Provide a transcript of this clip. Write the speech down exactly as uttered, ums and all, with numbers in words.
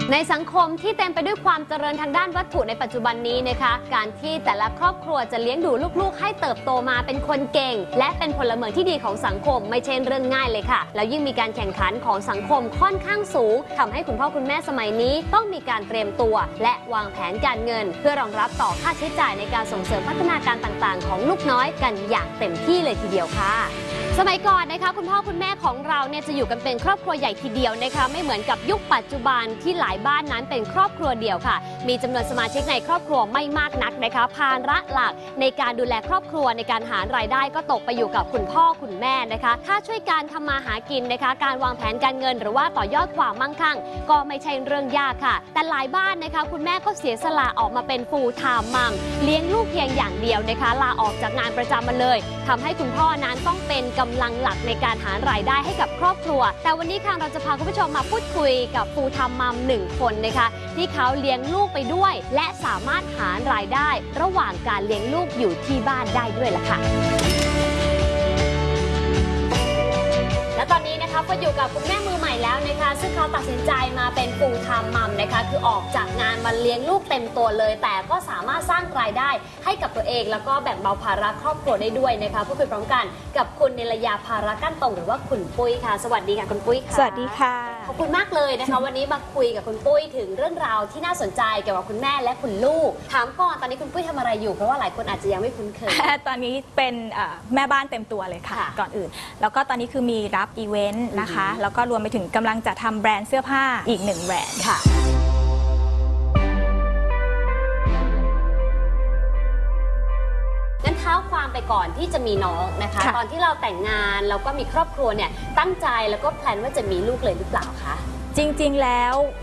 ในสังคมที่เต็มไปด้วยความเจริญทางด้านวัตถุในปัจจุบันนี้นะคะการที่แต่ละครอบครัวจะเลี้ยงดูลูกๆให้เติบโตมาเป็นคนเก่งและเป็นพลเมืองที่ดีของสังคมไม่ใช่เรื่องง่ายเลยค่ะแล้วยิ่งมีการแข่งขันของสังคมค่อนข้างสูงทำให้คุณพ่อคุณแม่สมัยนี้ต้องมีการเตรียมตัวและวางแผนการเงินเพื่อรองรับต่อค่าใช้จ่ายในการส่งเสริมพัฒนาการต่างๆของลูกน้อยกันอย่างเต็มที่เลยทีเดียวค่ะสมัยก่อนนะคะคุณพ่อคุณแม่ของเราเนี่ยจะอยู่กันเป็นครอบครัวใหญ่ทีเดียวนะคะไม่เหมือนกับยุคปัจจุบันที่หลายบ้านนั้นเป็นครอบครัวเดียวค่ะมีจำนวนสมาชิกในครอบครัวไม่มากนักนะคะภาระหลักในการดูแลครอบครัวในการหารายได้ก็ตกไปอยู่กับคุณพ่อคุณแม่นะคะถ้าช่วยการทำมาหากินนะคะการวางแผนการเงินหรือว่าต่อยอดความมั่งคั่งก็ไม่ใช่เรื่องยากค่ะแต่หลายบ้านนะคะคุณแม่ก็เสียสละออกมาเป็น full time mom เลี้ยงลูกเพียงอย่างเดียวนะคะลาออกจากงานประจำมาเลยทำให้คุณพ่อนั้นต้องเป็นกำลังหลักในการหารายได้ให้กับครอบครัวแต่วันนี้ค่ะเราจะพาคุณผู้ชมมาพูดคุยกับ full time mom หนึ่งคนนะคะที่เขาเลี้ยงลูกไปด้วยและสามารถหารายได้ระหว่างการเลี้ยงลูกอยู่ที่บ้านได้ด้วยล่ะค่ะและตอนนี้นะคะก็อยู่กับคุณแม่มือใหม่แล้วนะคะซึ่งเขาตัดสินใจมาเป็น full time mom นะคะคือออกจากงานมาเลี้ยงลูกเต็มตัวเลยแต่ก็สามารถสร้างรายได้ให้กับตัวเองแล้วก็แบ่งเบาภาระครอบครัวได้ด้วยนะคะพูดคุยพร้อมกันกับคุณเนรยาภาระกั้นตรงหรือว่าคุณปุ้ยค่ะสวัสดีค่ะคุณปุ้ยค่ะสวัสดีค่ะขอบคุณมากเลยนะคะวันนี้มาคุยกับคุณปุ้ยถึงเรื่องราวที่น่าสนใจเกี่ยวกับคุณแม่และคุณลูกถามก่อนตอนนี้คุณปุ้ยทำอะไรอยู่เพราะว่าหลายคนอาจจะยังไม่คุ้นเคยตอนนี้เป็นแม่บ้านเต็มตัวเลยค่ะก่อนอื่นแล้วก็ตอนนี้คือมีรับอีเวนต์นะคะแล้วก็รวมไปถึงกำลังจะทำแบรนด์เสื้อผ้าอีกหนึ่งแบรนด์ค่ะงั้นเท้าความไปก่อนที่จะมีน้องนะคะตอนที่เราแต่งงานแล้วก็มีครอบครัวเนี่ยตั้งใจแล้วก็แพลนว่าจะมีลูกเลยหรือเปล่าคะจริงๆแล้ว